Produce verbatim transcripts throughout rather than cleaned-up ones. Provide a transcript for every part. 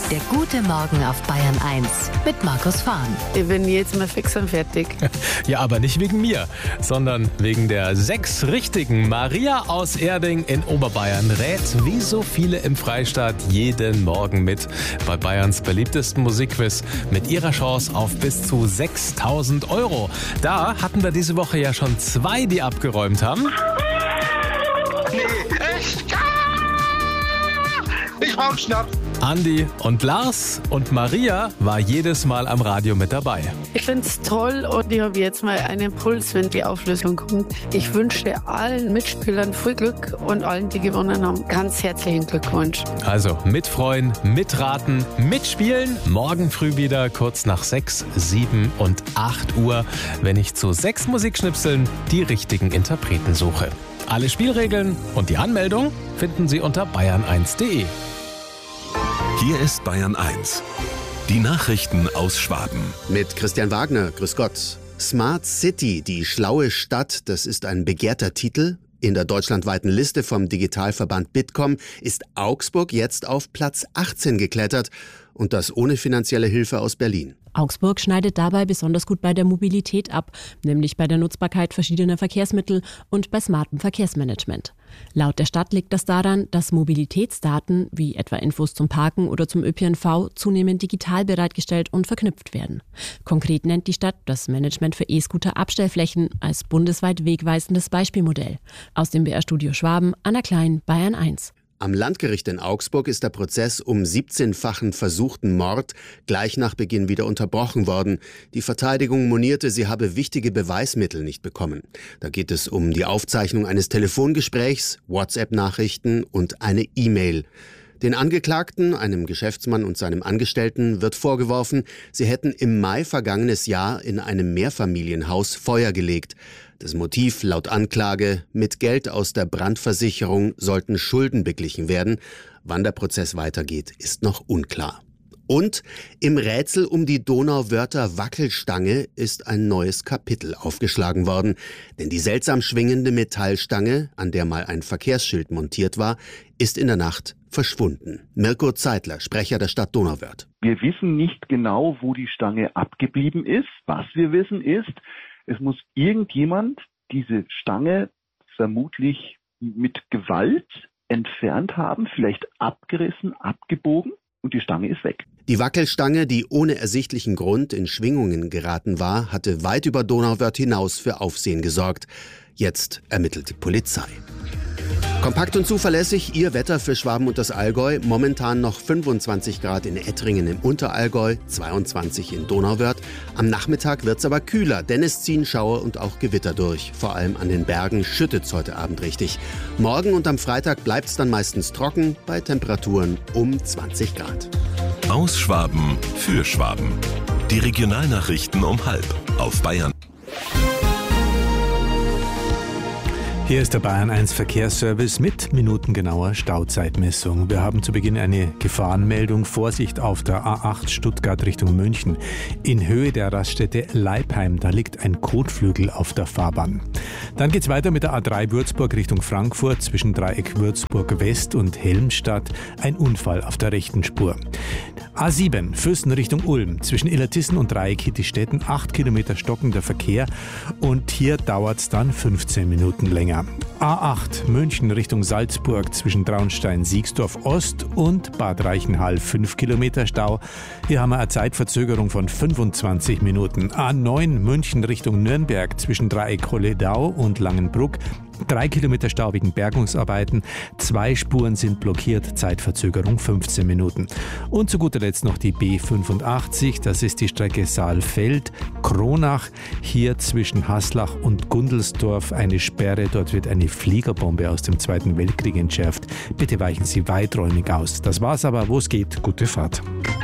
Der gute Morgen auf Bayern eins mit Markus Fahn. Ich bin jetzt mal fix und fertig. Ja, aber nicht wegen mir, sondern wegen der sechs Richtigen. Maria aus Erding in Oberbayern rät wie so viele im Freistaat jeden Morgen mit bei Bayerns beliebtesten Musikquiz mit ihrer Chance auf bis zu sechstausend Euro. Da hatten wir diese Woche ja schon zwei, die abgeräumt haben. Nee, echt? Ich brauch Schnaps. Andi und Lars, und Maria war jedes Mal am Radio mit dabei. Ich finde es toll und ich habe jetzt mal einen Puls, wenn die Auflösung kommt. Ich wünsche allen Mitspielern viel Glück und allen, die gewonnen haben, ganz herzlichen Glückwunsch. Also mitfreuen, mitraten, mitspielen. Morgen früh wieder kurz nach sechs, sieben und acht Uhr, wenn ich zu sechs Musikschnipseln die richtigen Interpreten suche. Alle Spielregeln und die Anmeldung finden Sie unter bayern eins punkt de. Hier ist Bayern eins. Die Nachrichten aus Schwaben. Mit Christian Wagner, grüß Gott. Smart City, die schlaue Stadt, das ist ein begehrter Titel. In der deutschlandweiten Liste vom Digitalverband Bitkom ist Augsburg jetzt auf Platz achtzehn geklettert. Und das ohne finanzielle Hilfe aus Berlin. Augsburg schneidet dabei besonders gut bei der Mobilität ab, nämlich bei der Nutzbarkeit verschiedener Verkehrsmittel und bei smartem Verkehrsmanagement. Laut der Stadt liegt das daran, dass Mobilitätsdaten, wie etwa Infos zum Parken oder zum Ö P N V, zunehmend digital bereitgestellt und verknüpft werden. Konkret nennt die Stadt das Management für E-Scooter-Abstellflächen als bundesweit wegweisendes Beispielmodell. Aus dem B R-Studio Schwaben, Anna Klein, Bayern eins. Am Landgericht in Augsburg ist der Prozess um siebzehnfachen versuchten Mord gleich nach Beginn wieder unterbrochen worden. Die Verteidigung monierte, sie habe wichtige Beweismittel nicht bekommen. Da geht es um die Aufzeichnung eines Telefongesprächs, WhatsApp-Nachrichten und eine E-Mail. Den Angeklagten, einem Geschäftsmann und seinem Angestellten, wird vorgeworfen, sie hätten im Mai vergangenes Jahr in einem Mehrfamilienhaus Feuer gelegt. Das Motiv laut Anklage: mit Geld aus der Brandversicherung sollten Schulden beglichen werden. Wann der Prozess weitergeht, ist noch unklar. Und im Rätsel um die Donauwörther Wackelstange ist ein neues Kapitel aufgeschlagen worden. Denn die seltsam schwingende Metallstange, an der mal ein Verkehrsschild montiert war, ist in der Nacht verschwunden. Mirko Zeitler, Sprecher der Stadt Donauwörth. Wir wissen nicht genau, wo die Stange abgeblieben ist. Was wir wissen ist, es muss irgendjemand diese Stange vermutlich mit Gewalt entfernt haben, vielleicht abgerissen, abgebogen, und die Stange ist weg. Die Wackelstange, die ohne ersichtlichen Grund in Schwingungen geraten war, hatte weit über Donauwörth hinaus für Aufsehen gesorgt. Jetzt ermittelt die Polizei. Kompakt und zuverlässig Ihr Wetter für Schwaben und das Allgäu. Momentan noch fünfundzwanzig Grad in Ettringen im Unterallgäu, zweiundzwanzig in Donauwörth. Am Nachmittag wird's aber kühler, denn es ziehen Schauer und auch Gewitter durch. Vor allem an den Bergen schüttet's heute Abend richtig. Morgen und am Freitag bleibt's dann meistens trocken, bei Temperaturen um zwanzig Grad. Aus Schwaben für Schwaben. Die Regionalnachrichten um halb auf Bayern. Hier ist der Bayern eins Verkehrsservice mit minutengenauer Stauzeitmessung. Wir haben zu Beginn eine Gefahrenmeldung. Vorsicht auf der A acht Stuttgart Richtung München. In Höhe der Raststätte Leipheim, da liegt ein Kotflügel auf der Fahrbahn. Dann geht's weiter mit der A drei Würzburg Richtung Frankfurt zwischen Dreieck Würzburg West und Helmstadt. Ein Unfall auf der rechten Spur. A sieben Fürsten Richtung Ulm zwischen Illertissen und Dreieck Hittistetten. Acht Kilometer stockender Verkehr und hier dauert's dann fünfzehn Minuten länger. A acht München Richtung Salzburg zwischen Traunstein, Siegsdorf Ost und Bad Reichenhall. fünf Kilometer Stau. Hier haben wir eine Zeitverzögerung von fünfundzwanzig Minuten. A neun München Richtung Nürnberg zwischen Dreieck Holledau und Langenbruck. Drei Kilometer Stau wegen Bergungsarbeiten. Zwei Spuren sind blockiert. Zeitverzögerung fünfzehn Minuten. Und zu guter Letzt noch die B fünfundachtzig. Das ist die Strecke Saalfeld-Kronach. Hier zwischen Haslach und Gundelsdorf eine Sperre. Dort wird eine Fliegerbombe aus dem Zweiten Weltkrieg entschärft. Bitte weichen Sie weiträumig aus. Das war's aber. Wo es geht, gute Fahrt.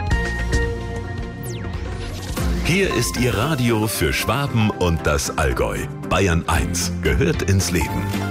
Hier ist Ihr Radio für Schwaben und das Allgäu. Bayern eins gehört ins Leben.